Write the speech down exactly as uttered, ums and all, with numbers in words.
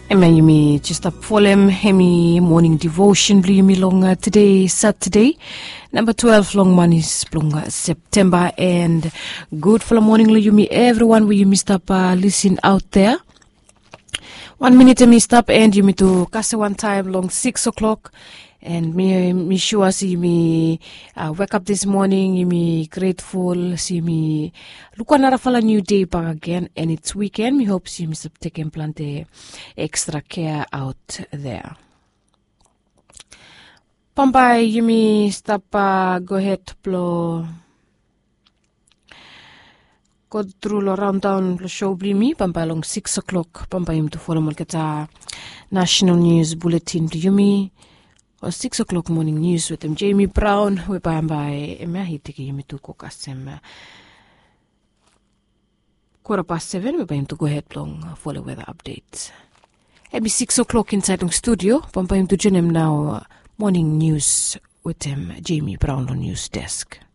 Ema yumi just up folem hemi morning devotion blue yumi long uh, today Saturday number twelve long manis long uh, September and good for the morning lo yumi everyone we yumi stop uh, listen out there. One minute me stop and yumi to kasa one time long six o'clock. And me, me sure see me uh, wake up this morning, you me grateful, see me look another for a new day back again, and it's weekend. Me hope see me sub taking plenty extra care out there. Pampai, you me stop uh, go ahead blow go through around town show bli me pampai along six o'clock. Pampai him to follow malkata national news bulletin to you me. Or six o'clock morning news with them Jamie Brown we by by emahitiki yumi to cook us some quarter past seven we by him to go ahead long for the weather updates. Maybe six o'clock inside the studio pampa him to join him now morning news with him Jamie Brown on news desk.